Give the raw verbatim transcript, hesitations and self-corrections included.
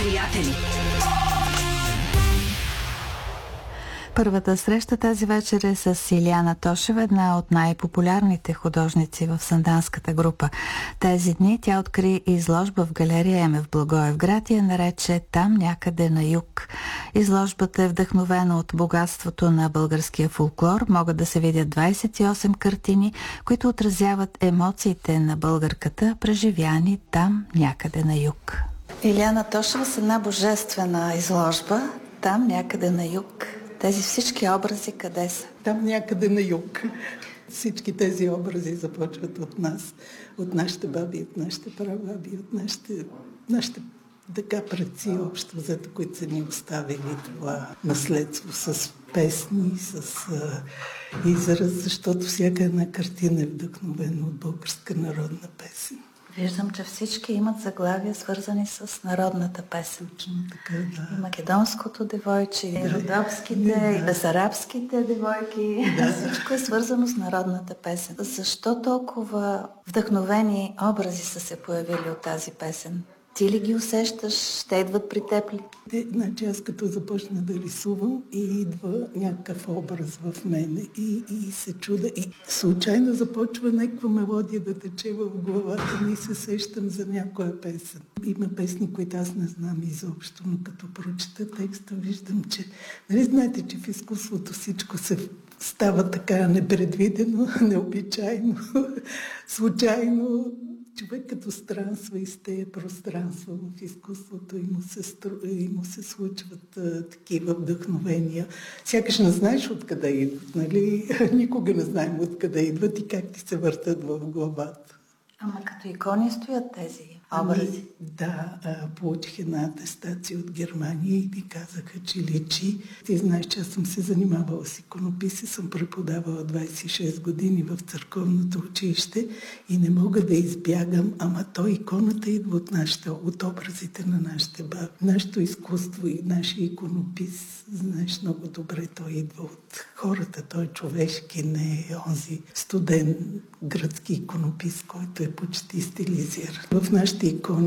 приятели. Първата среща тази вечер е с Илияна Тошева, една от най-популярните художници в санданската група. Тези дни тя откри изложба в галерия Еме в Благоевград и я нарече "Там някъде на юг". Изложбата е вдъхновена от богатството на българския фолклор. Могат да се видят двадесет и осем картини, които отразяват емоциите на българката, преживяни там някъде на юг. Илияна Тошева с една божествена изложба "Там някъде на юг". Тези всички образи къде са? Там някъде на юг. Всички тези образи започват от нас, от нашите баби, от нашите прабаби, от нашите, нашите така предци общо взето, които са ни оставили това наследство с песни, с а, израз, защото всяка една картина е вдъхновена от българска народна песен. Виждам, че всички имат заглавия, свързани с народната песен. Точно така, да. И македонското девойче, и да. родопските, да. и бесарабските девойки. Да. Всичко е свързано с народната песен. Защо толкова вдъхновени образи са се появили от тази песен? Ти ли ги усещаш? Те идват при теб ли? Те, значи аз като започна да рисувам и идва някакъв образ в мене и, и се чуда. И случайно започва някаква мелодия да тече в главата ми и се сещам за някоя песен. Има песни, които аз не знам изобщо, но като прочета текста виждам, че... Нали знаете, че в изкуството всичко се става така непредвидено, необичайно, случайно. Човек като странства из тези пространства в изкуството и му се, стру... и му се случват а, такива вдъхновения. Сякаш не знаеш откъде идват, нали? Никога не знаем откъде идват и как ти се въртат в главата. Ама като икони стоят тези образи. Ами, да, а, получих една атестация от Германия и ми казаха, че личи. Ти знаеш, че аз съм се занимавала с иконописи, съм преподавала двадесет и шест години в църковното училище и не мога да избягам, ама то иконата идва от нашите, от образите на нашите баби. Нашето изкуство и нашия иконопис, знаеш много добре, той идва от хората, той е човешки, не е онзи студен гръцки иконопис, който е почти стилизиран. В нашите икони